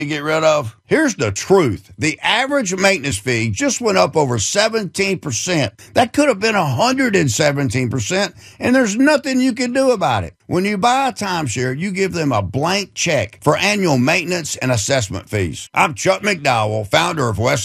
to get rid of? Here's the truth. The average maintenance fee just went up over 17%. That could have been 117%, and there's nothing you can do about it. When you buy a timeshare, you give them a blank check for annual maintenance and assessment fees. I'm Chuck McDowell, founder of West